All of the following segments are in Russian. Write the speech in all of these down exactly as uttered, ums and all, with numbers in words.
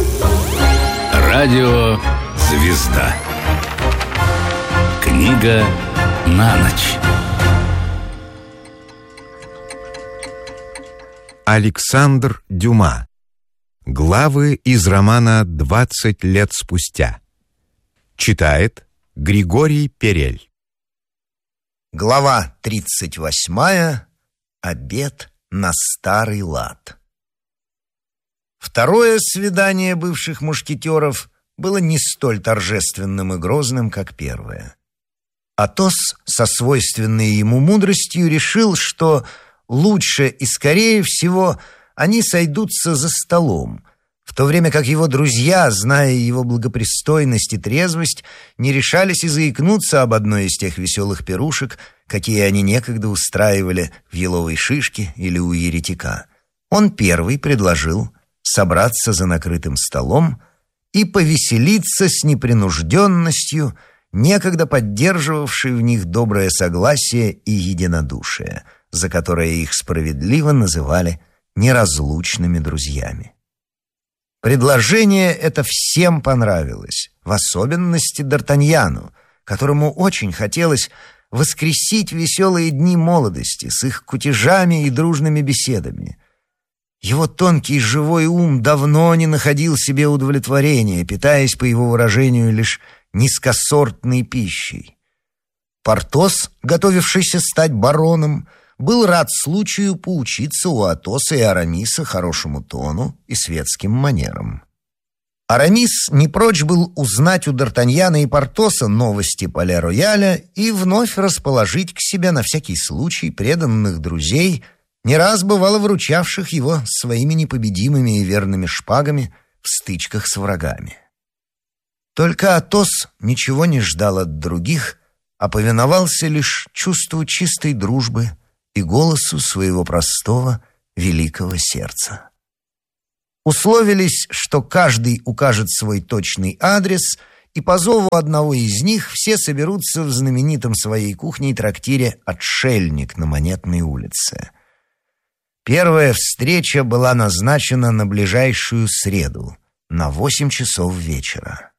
Радио «Звезда». Книга на ночь. Александр Дюма. Главы из романа «Двадцать лет спустя». Читает Григорий Перель. Глава тридцать восьмая. Обед на старый лад. Второе свидание бывших мушкетеров было не столь торжественным и грозным, как первое. Атос со свойственной ему мудростью решил, что лучше и скорее всего они сойдутся за столом, в то время как его друзья, зная его благопристойность и трезвость, не решались и заикнуться об одной из тех веселых пирушек, какие они некогда устраивали в Еловой Шишке или у еретика. Он первый предложил собраться за накрытым столом и повеселиться с непринужденностью, некогда поддерживавшей в них доброе согласие и единодушие, за которое их справедливо называли неразлучными друзьями. Предложение это всем понравилось, в особенности Д'Артаньяну, которому очень хотелось воскресить веселые дни молодости с их кутежами и дружными беседами. Его тонкий живой ум давно не находил себе удовлетворения, питаясь, по его выражению, лишь низкосортной пищей. Портос, готовившийся стать бароном, был рад случаю поучиться у Атоса и Арамиса хорошему тону и светским манерам. Арамис не прочь был узнать у Д'Артаньяна и Портоса новости Пале-Рояля и вновь расположить к себе на всякий случай преданных друзей, не раз бывало выручавших его своими непобедимыми и верными шпагами в стычках с врагами. Только Атос ничего не ждал от других, а повиновался лишь чувству чистой дружбы и голосу своего простого великого сердца. Условились, что каждый укажет свой точный адрес, и по зову одного из них все соберутся в знаменитом своей кухне и трактире «Отшельник» на Монетной улице. Первая встреча была назначена на ближайшую среду, на восемь часов вечера.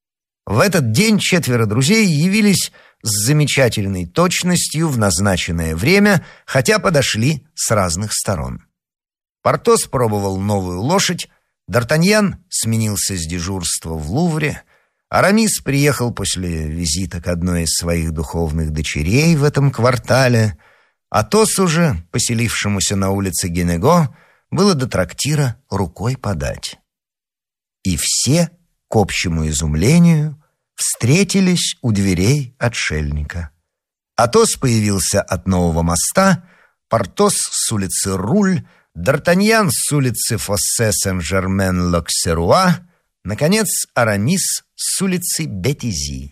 В этот день четверо друзей явились с замечательной точностью в назначенное время, хотя подошли с разных сторон. Портос пробовал новую лошадь, Д'Артаньян сменился с дежурства в Лувре, Арамис приехал после визита к одной из своих духовных дочерей в этом квартале, Атос уже, поселившемуся на улице Генего, было до трактира рукой подать. И все, к общему изумлению, встретились у дверей отшельника. Атос появился от нового моста, Портос с улицы Руль, Д'Артаньян с улицы Фоссе Сен-Жермен-Локсеруа, наконец, Арамис с улицы Бетизи.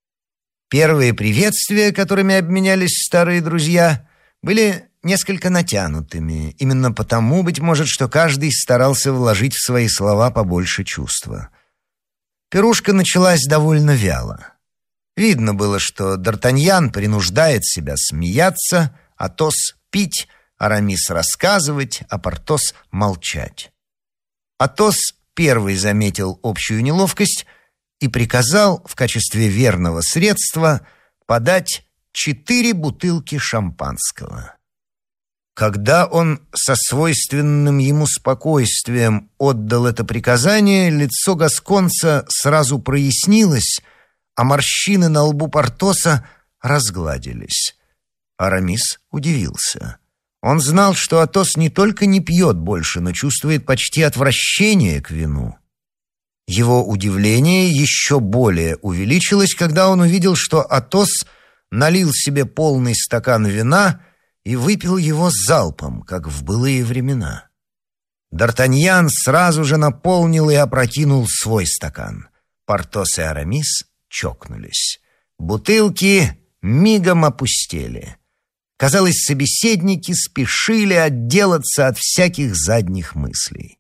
Первые приветствия, которыми обменялись старые друзья, были несколько натянутыми, именно потому, быть может, что каждый старался вложить в свои слова побольше чувства. Пирушка началась довольно вяло. Видно было, что Д'Артаньян принуждает себя смеяться, Атос пить, Арамис рассказывать, а Портос молчать. Атос первый заметил общую неловкость и приказал в качестве верного средства подать четыре бутылки шампанского. Когда он со свойственным ему спокойствием отдал это приказание, лицо гасконца сразу прояснилось, а морщины на лбу Портоса разгладились. Арамис удивился. Он знал, что Атос не только не пьет больше, но чувствует почти отвращение к вину. Его удивление еще более увеличилось, когда он увидел, что Атос налил себе полный стакан вина и выпил его залпом, как в былые времена. Д'Артаньян сразу же наполнил и опрокинул свой стакан. Портос и Арамис чокнулись. Бутылки мигом опустели. Казалось, собеседники спешили отделаться от всяких задних мыслей.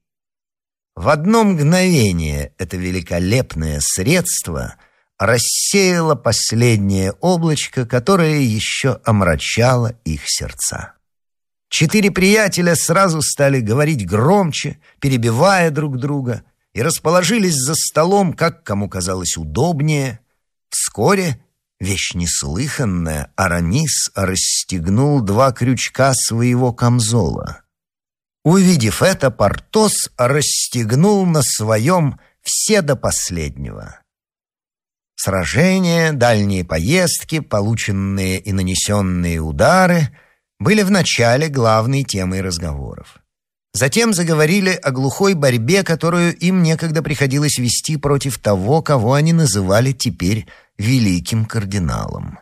В одно мгновение это великолепное средство рассеяло последнее облачко, которое еще омрачало их сердца. Четыре приятеля сразу стали говорить громче, перебивая друг друга, и расположились за столом, как кому казалось удобнее. Вскоре, вещь неслыханная, Арамис расстегнул два крючка своего камзола. Увидев это, Портос расстегнул на своем все до последнего. Сражения, дальние поездки, полученные и нанесенные удары были вначале главной темой разговоров. Затем заговорили о глухой борьбе, которую им некогда приходилось вести против того, кого они называли теперь великим кардиналом.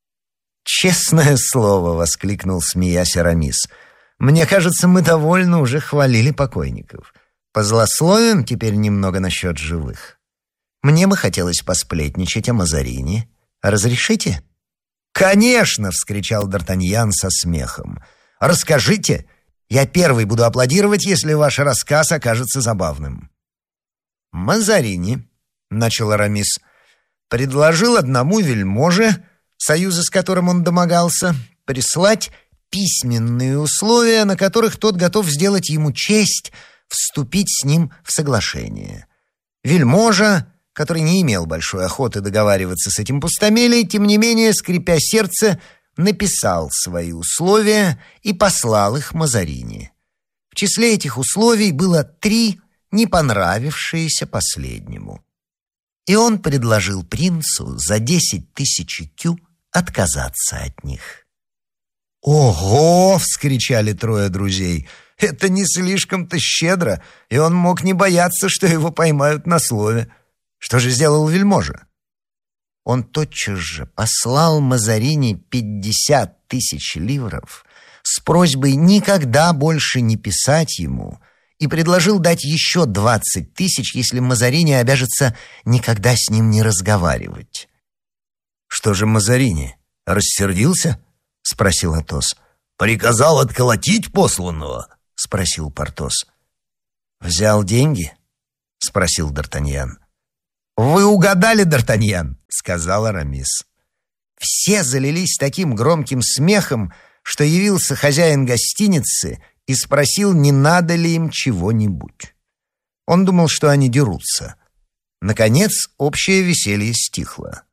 «Честное слово!» — воскликнул, смеясь, Арамис. «Мне кажется, мы довольно уже хвалили покойников. Позлословим теперь немного насчет живых. Мне бы хотелось посплетничать о Мазарини. Разрешите?» «Конечно!» — вскричал Д'Артаньян со смехом. «Расскажите! Я первый буду аплодировать, если ваш рассказ окажется забавным». «Мазарини», — начал Арамис, — «предложил одному вельможе, союза с которым он домогался, прислать письменные условия, на которых тот готов сделать ему честь вступить с ним в соглашение. Вельможа, который не имел большой охоты договариваться с этим пустомелей, тем не менее, скрипя сердце, написал свои условия и послал их Мазарини. В числе этих условий было три, не понравившиеся последнему. И он предложил принцу за десять тысяч кю отказаться от них. «Ого!» — вскричали трое друзей. «Это не слишком-то щедро, и он мог не бояться, что его поймают на слове. Что же сделал вельможа?» Он тотчас же послал Мазарини пятьдесят тысяч ливров с просьбой никогда больше не писать ему и предложил дать еще двадцать тысяч, если Мазарини обяжется никогда с ним не разговаривать. «Что же Мазарини, рассердился?» — спросил Атос. «Приказал отколотить посланного?» — спросил Портос. «Взял деньги?» — спросил Д'Артаньян. «Вы угадали, Д'Артаньян», — сказал Арамис. Все залились таким громким смехом, что явился хозяин гостиницы и спросил, не надо ли им чего-нибудь. Он думал, что они дерутся. Наконец, общее веселье стихло.